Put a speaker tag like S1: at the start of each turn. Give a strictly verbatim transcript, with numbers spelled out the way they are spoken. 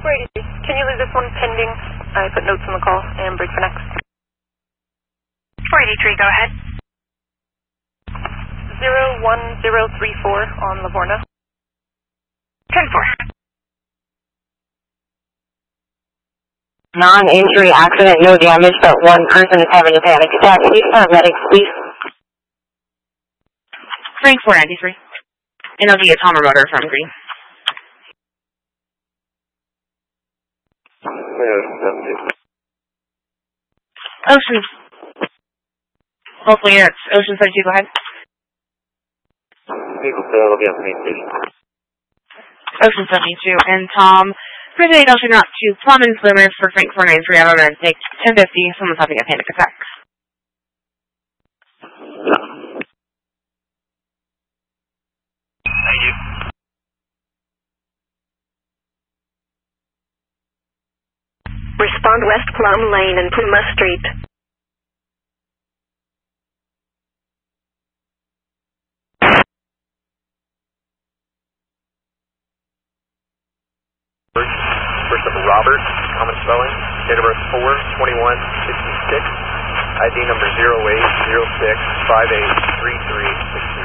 S1: four eighty-three. Can you leave this one pending? I put notes on the call and break for next.
S2: four eighty-three, go ahead.
S1: zero one zero three four on Livorno.
S2: ten four.
S3: Non-injury accident, no damage, but one person is having a panic attack. Please paramedics, please.
S4: Frank four ninety-three. And I'll get a Tom motor from Green. Ocean. Hopefully it's Ocean seventy-two, go ahead.
S5: People still looking at the main station.
S4: Ocean seventy-two, and Tom, President Ocean Route two, Plum and Slimmers for Frank four ninety-three, out on take ten fifty, someone's having a panic attack.
S5: Thank you.
S2: Respond West Plum Lane and Puma Street.
S5: First of Robert, common spelling, date of birth four twenty-one sixty-six, I D number zero eight zero six five eight three three six two.